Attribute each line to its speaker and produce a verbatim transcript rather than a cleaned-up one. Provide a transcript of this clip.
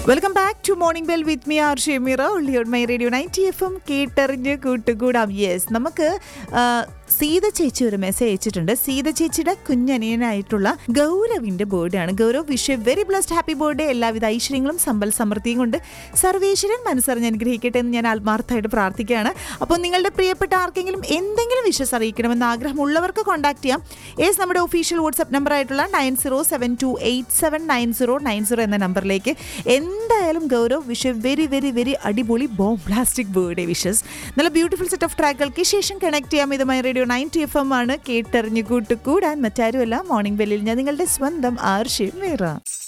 Speaker 1: Welcome back to morning bell with me R Shemeera only on my radio ninety F M കേട്ടറിഞ്ഞ് കൂട്ടുകൂടാം. Yes, നമുക്ക് സീത ചേച്ചി ഒരു message അയച്ചിട്ടുണ്ട്. സീത ചേച്ചിയുടെ കുഞ്ഞനിയനായിട്ടുള്ള ഗൗരവിന്റെ ബർത്ത്ഡേ ആണ്. Gaurav wish A very blessed happy birthday. എല്ലാവിധ ഐശ്വര്യങ്ങളും സമ്പൽ സമൃദ്ധിയും കൊണ്ട് സർവേശ്വരൻ മനസ്സറിഞ്ഞ് അനുഗ്രഹിക്കട്ടെ എന്ന് ഞാൻ ആത്മാർത്ഥമായിട്ട് പ്രാർത്ഥിക്കുകയാണ്. അപ്പോൾ നിങ്ങളുടെ പ്രിയപ്പെട്ട ആർക്കെങ്കിലും എന്തെങ്കിലും വിഷസ് അറിയിക്കണമെന്ന് ആഗ്രഹമുള്ളവർക്ക് കോൺടാക്ട് ചെയ്യാം. യെസ്, നമ്മുടെ ഒഫീഷ്യൽ വാട്സ്ആപ്പ് നമ്പർ ആയിട്ടുള്ള nine zero seven to eight seven nine zero nine zero എന്ന നമ്പറിലേക്ക് എന്തായാലും Gaurav wish very very very അടിപൊളി ബോംബ് ബ്ലാസ്റ്റിക് ബർത്ത്ഡേ വിഷസ്. നല്ല ബ്യൂട്ടിഫുൾ സെറ്റ് ഓഫ് ട്രാക്കുകൾക്ക് ശേഷം കണക്ട് ചെയ്യാം. ഇത് my radio ninety F M ആണ്. കേട്ടറിഞ്ഞു കൂട്ടുകൂടാൻ മറ്റാരുമല്ല, മോർണിംഗ് ബെല്ലിൽ ഞാൻ നിങ്ങളുടെ സ്വന്തം ആർ ഷെമീറ.